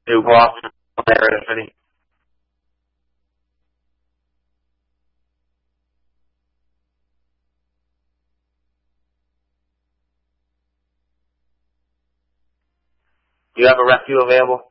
to go off there, if any. Do you have a rescue available?